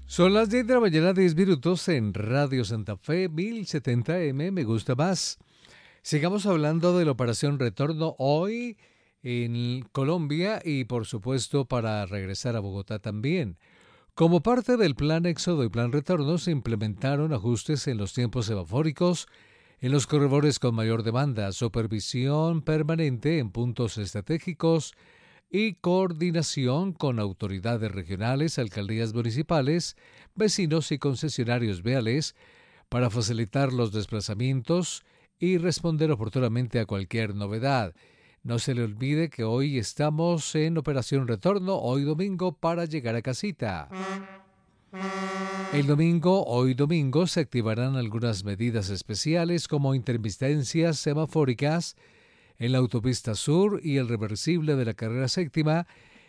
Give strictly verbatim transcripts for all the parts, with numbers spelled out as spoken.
Son las diez de la mañana, diez minutos en Radio Santa Fe, mil setenta M, me gusta más. Sigamos hablando de la Operación Retorno hoy en Colombia y por supuesto para regresar a Bogotá también. Como parte del Plan Éxodo y Plan Retorno se implementaron ajustes en los tiempos semafóricos en los corredores con mayor demanda, supervisión permanente en puntos estratégicos y coordinación con autoridades regionales, alcaldías municipales, vecinos y concesionarios viales para facilitar los desplazamientos y responder oportunamente a cualquier novedad. No se le olvide que hoy estamos en Operación Retorno, hoy domingo, para llegar a casita. El domingo, hoy domingo, se activarán algunas medidas especiales como intermitencias semafóricas en la autopista sur y el reversible de la carrera séptima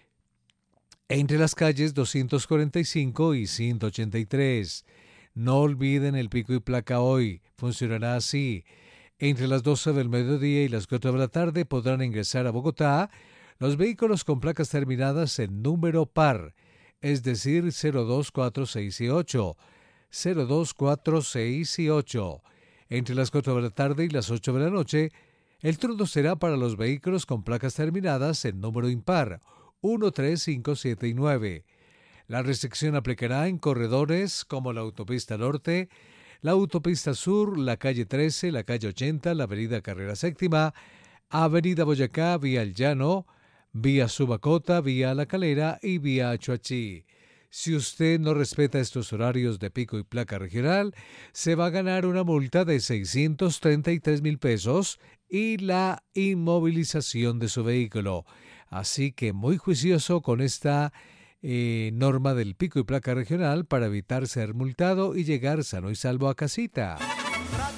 entre las calles doscientos cuarenta y cinco y ciento ochenta y tres. No olviden el pico y placa hoy, funcionará así. Entre las doce del mediodía y las cuatro de la tarde podrán ingresar a Bogotá los vehículos con placas terminadas en número par, es decir, cero dos, cuatro, seis y ocho, cero dos, cuatro, seis y ocho. Entre las cuatro de la tarde y las ocho de la noche, el turno será para los vehículos con placas terminadas en número impar, uno, tres, cinco, siete y nueve. La restricción aplicará en corredores como la autopista norte, la autopista sur, la calle trece, la calle ochenta, la avenida Carrera Séptima, avenida Boyacá, vía El Llano, vía Subacota, vía La Calera y vía Achuachí. Si usted no respeta estos horarios de pico y placa regional, se va a ganar una multa de seiscientos treinta y tres mil pesos y la inmovilización de su vehículo. Así que muy juicioso con esta eh, norma del pico y placa regional para evitar ser multado y llegar sano y salvo a casita.